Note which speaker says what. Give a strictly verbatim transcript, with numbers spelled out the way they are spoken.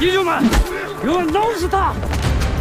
Speaker 1: 弟兄们，给我弄死他！